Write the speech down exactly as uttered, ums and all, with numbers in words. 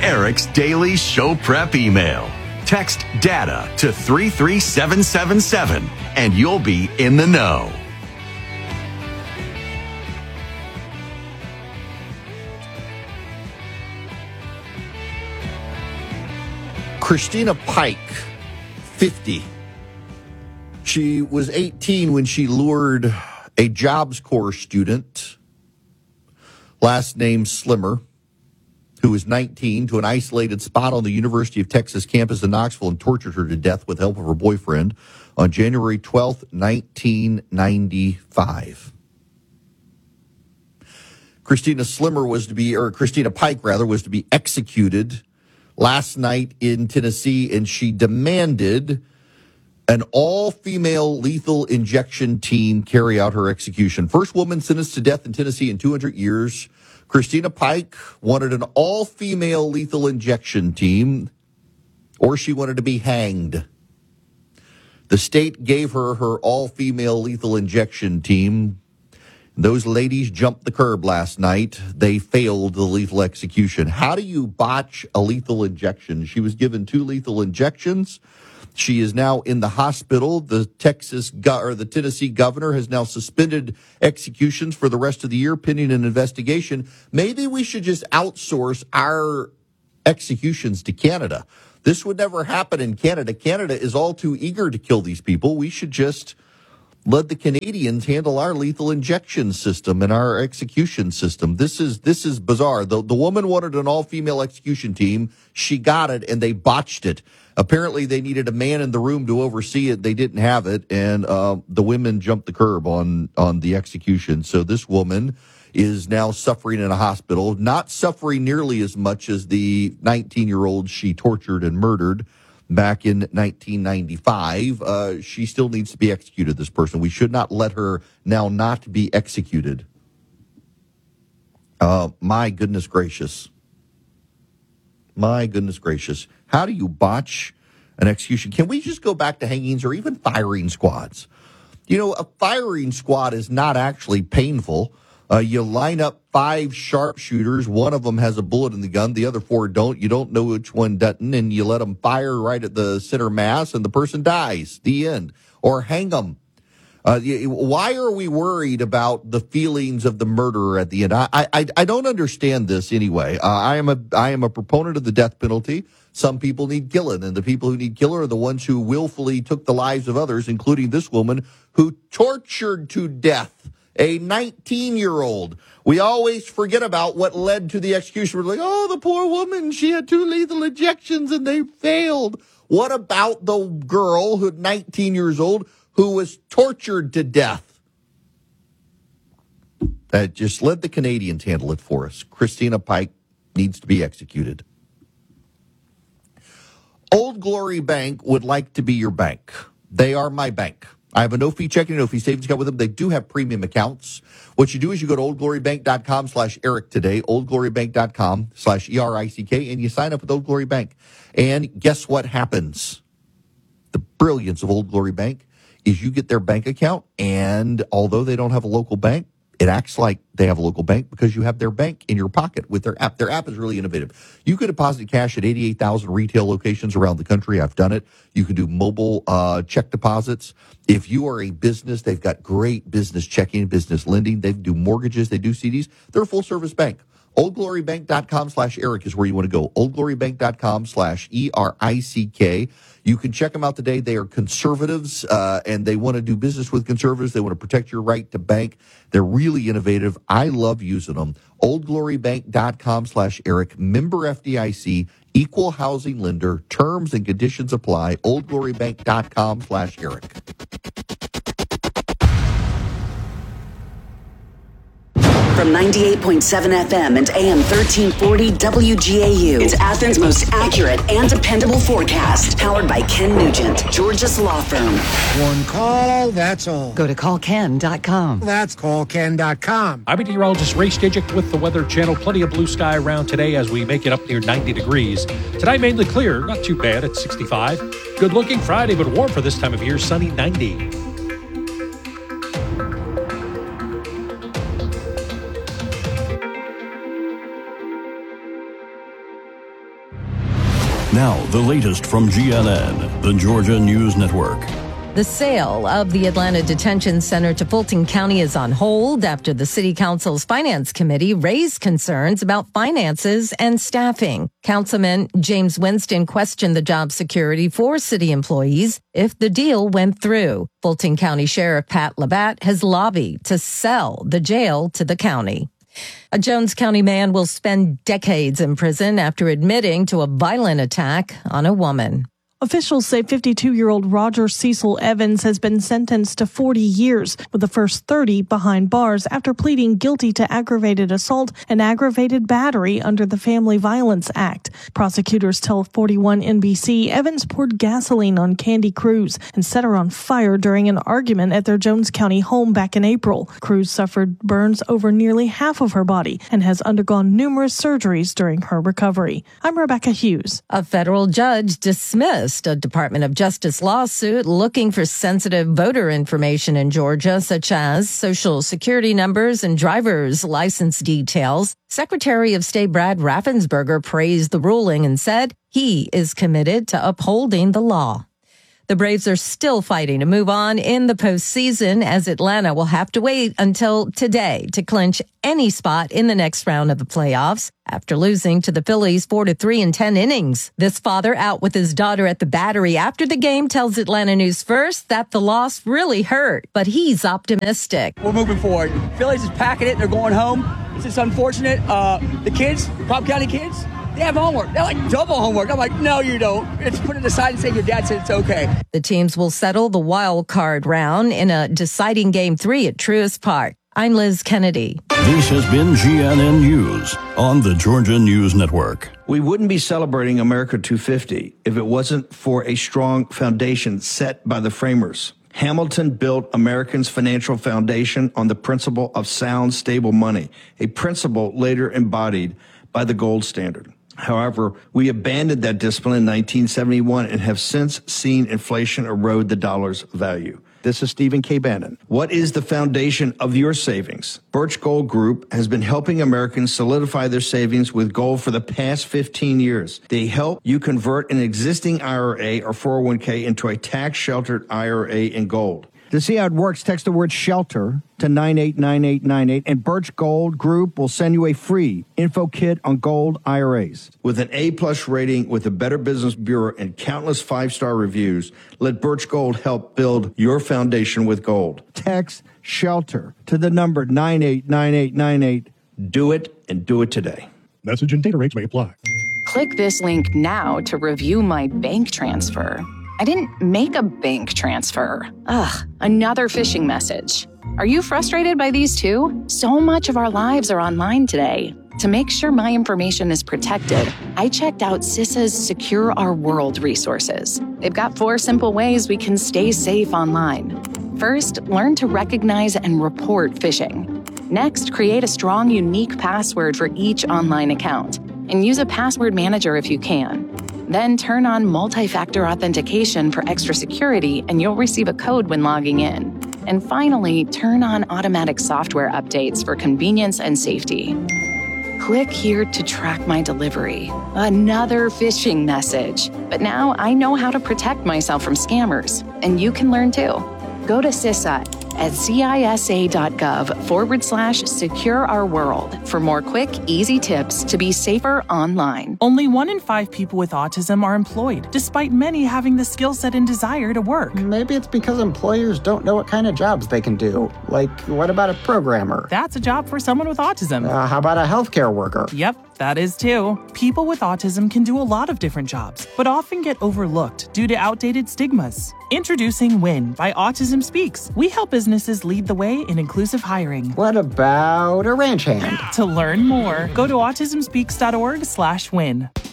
Eric's daily show prep email. Text DATA to three three seven seven seven and you'll be in the know. Christina Pike, fifty. She was eighteen when she lured a Jobs Corps student, last name Slimmer, who was nineteen, to an isolated spot on the University of Texas campus in Knoxville and tortured her to death with the help of her boyfriend on January twelfth, nineteen ninety-five. Christina Slimmer was to be, or Christina Pike, rather, was to be executed last night in Tennessee, and she demanded an all-female lethal injection team carry out her execution. First woman sentenced to death in Tennessee in two hundred years. Christina Pike wanted an all-female lethal injection team, or she wanted to be hanged. The state gave her her all-female lethal injection team. Those ladies jumped the curb last night. They failed the lethal execution. How do you botch a lethal injection? She was given two lethal injections. She is now in the hospital. The Texas go- or the Tennessee governor has now suspended executions for the rest of the year pending an investigation. Maybe we should just outsource our executions to Canada. This would never happen in Canada. Canada is all too eager to kill these people. We should just let the Canadians handle our lethal injection system and our execution system. This is this is bizarre. The, the woman wanted an all-female execution team. She got it, and they botched it. Apparently, they needed a man in the room to oversee it. They didn't have it, and uh, the women jumped the curb on, on the execution. So this woman is now suffering in a hospital, not suffering nearly as much as the nineteen-year-old she tortured and murdered back in nineteen ninety-five. Uh, she still needs to be executed, this person. We should not let her now not be executed. Uh, my goodness gracious. My goodness gracious. How do you botch an execution? Can we just go back to hangings or even firing squads? You know, a firing squad is not actually painful. Uh, you line up five sharpshooters. One of them has a bullet in the gun. The other four don't. You don't know which one doesn't, and you let them fire right at the center mass, and the person dies. The end. Or hang them. Uh, why are we worried about the feelings of the murderer at the end? I I, I don't understand this anyway. Uh, I am a I am a proponent of the death penalty. Some people need killing, and the people who need killing are the ones who willfully took the lives of others, including this woman who tortured to death a nineteen-year-old. We always forget about what led to the execution. We're like, oh, the poor woman, she had two lethal injections and they failed. What about the girl who, nineteen years old, who was tortured to death? Uh, just let the Canadians handle it for us. Christina Pike needs to be executed. Old Glory Bank would like to be your bank. They are my bank. I have a no-fee checking and no-fee savings account with them. They do have premium accounts. What you do is you go to oldglorybank.com slash Eric today, oldglorybank.com slash E R I C K, and you sign up with Old Glory Bank. And guess what happens? The brilliance of Old Glory Bank is you get their bank account, and although they don't have a local bank, it acts like they have a local bank because you have their bank in your pocket with their app. Their app is really innovative. You can deposit cash at eighty-eight thousand retail locations around the country. I've done it. You can do mobile uh, check deposits. If you are a business, they've got great business checking, business lending. They do mortgages. They do C Ds. They're a full-service bank. oldglorybank.com slash Eric is where you want to go. oldglorybank.com slash E R I C K. You can check them out today. They are conservatives, uh, and they want to do business with conservatives. They want to protect your right to bank. They're really innovative. I love using them. oldglorybank.com slash Eric. Member F D I C. Equal housing lender. Terms and conditions apply. oldglorybank.com slash Eric. From ninety-eight point seven F M and A M thirteen forty W G A U. It's Athens' most accurate and dependable forecast. Powered by Ken Nugent, Georgia's law firm. One call, that's all. Go to call ken dot com. That's call ken dot com. I'm meteorologist Ray Stijik with the Weather Channel. Plenty of blue sky around today as we make it up near ninety degrees. Tonight, mainly clear, not too bad at sixty-five. Good looking Friday, but warm for this time of year, sunny ninety. Now, the latest from G N N, the Georgia News Network. The sale of the Atlanta Detention Center to Fulton County is on hold after the City Council's Finance Committee raised concerns about finances and staffing. Councilman James Winston questioned the job security for city employees if the deal went through. Fulton County Sheriff Pat Labatt has lobbied to sell the jail to the county. A Jones County man will spend decades in prison after admitting to a violent attack on a woman. Officials say fifty-two-year-old Roger Cecil Evans has been sentenced to forty years, with the first thirty behind bars after pleading guilty to aggravated assault and aggravated battery under the Family Violence Act. Prosecutors tell forty-one N B C Evans poured gasoline on Candy Cruz and set her on fire during an argument at their Jones County home back in April. Cruz suffered burns over nearly half of her body and has undergone numerous surgeries during her recovery. I'm Rebecca Hughes. A federal judge dismissed a Department of Justice lawsuit looking for sensitive voter information in Georgia, such as social security numbers and driver's license details. Secretary of State Brad Raffensperger praised the ruling and said he is committed to upholding the law. The Braves are still fighting to move on in the postseason, as Atlanta will have to wait until today to clinch any spot in the next round of the playoffs after losing to the Phillies four to three in ten innings. This father out with his daughter at the Battery after the game tells Atlanta News First that the loss really hurt, but he's optimistic. We're moving forward. Phillies is packing it. They're going home. It's just unfortunate. Uh, the kids, Cobb County kids, they have homework. They're like double homework. I'm like, no, you don't. It's put it aside and say your dad said it's okay. The teams will settle the wild card round in a deciding game three at Truist Park. I'm Liz Kennedy. This has been G N N News on the Georgia News Network. We wouldn't be celebrating America two fifty if it wasn't for a strong foundation set by the framers. Hamilton built Americans' financial foundation on the principle of sound, stable money, a principle later embodied by the gold standard. However, we abandoned that discipline in nineteen seventy-one and have since seen inflation erode the dollar's value. This is Stephen K. Bannon. What is the foundation of your savings? Birch Gold Group has been helping Americans solidify their savings with gold for the past fifteen years. They help you convert an existing I R A or four oh one k into a tax-sheltered I R A in gold. To see how it works, text the word SHELTER to nine eight nine eight nine eight, and Birch Gold Group will send you a free info kit on gold I R As. With an A-plus rating with the Better Business Bureau and countless five-star reviews, let Birch Gold help build your foundation with gold. Text SHELTER to the number nine eight nine eight nine eight. Do it, and do it today. Message and data rates may apply. Click this link now to review my bank transfer. I didn't make a bank transfer. Ugh, another phishing message. Are you frustrated by these too? So much of our lives are online today. To make sure my information is protected, I checked out CISA's Secure Our World resources. They've got four simple ways we can stay safe online. First, learn to recognize and report phishing. Next, create a strong, unique password for each online account, and use a password manager if you can. Then turn on multi-factor authentication for extra security, and you'll receive a code when logging in. And finally, turn on automatic software updates for convenience and safety. Click here to track my delivery. Another phishing message. But now I know how to protect myself from scammers, and you can learn too. Go to CISA at cisa.gov forward slash secure our world for more quick, easy tips to be safer online. Only one in five people with autism are employed, despite many having the skill set and desire to work. Maybe it's because employers don't know what kind of jobs they can do. Like, what about a programmer? That's a job for someone with autism. Uh, how about a healthcare worker? Yep, that is too. People with autism can do a lot of different jobs, but often get overlooked due to outdated stigmas. Introducing WIN by Autism Speaks. We help businesses lead the way in inclusive hiring. What about a ranch hand? To learn more, go to autism speaks dot org slash win.